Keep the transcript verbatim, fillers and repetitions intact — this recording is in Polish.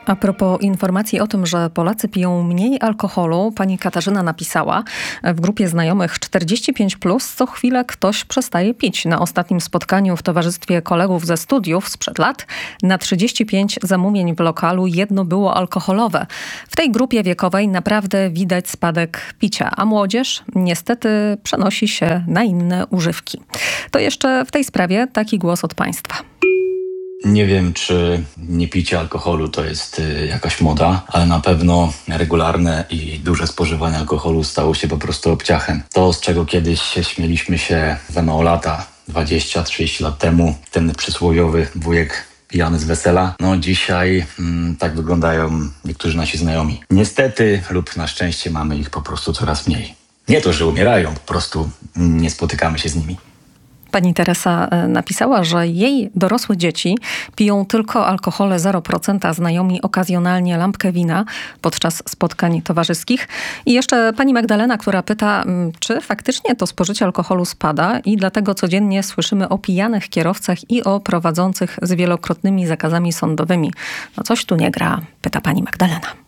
A propos informacji o tym, że Polacy piją mniej alkoholu, pani Katarzyna napisała: w grupie znajomych czterdzieści pięć plus co chwilę ktoś przestaje pić. Na ostatnim spotkaniu w towarzystwie kolegów ze studiów sprzed lat na trzydzieści pięć zamówień w lokalu jedno było alkoholowe. W tej grupie wiekowej naprawdę widać spadek picia, a młodzież niestety przenosi się na inne używki. To jeszcze w tej sprawie taki głos od państwa. Nie wiem, czy niepicie alkoholu to jest y, jakaś moda, ale na pewno regularne i duże spożywanie alkoholu stało się po prostu obciachem. To, z czego kiedyś się śmieliśmy się za mało lata, dwadzieścia trzydzieści lat temu, ten przysłowiowy wujek pijany z wesela, no dzisiaj mm, tak wyglądają niektórzy nasi znajomi. Niestety lub na szczęście mamy ich po prostu coraz mniej. Nie to, że umierają, po prostu mm, nie spotykamy się z nimi. Pani Teresa napisała, że jej dorosłe dzieci piją tylko alkohole zero procent, a znajomi okazjonalnie lampkę wina podczas spotkań towarzyskich. I jeszcze pani Magdalena, która pyta, czy faktycznie to spożycie alkoholu spada i dlatego codziennie słyszymy o pijanych kierowcach i o prowadzących z wielokrotnymi zakazami sądowymi. No coś tu nie gra, pyta pani Magdalena.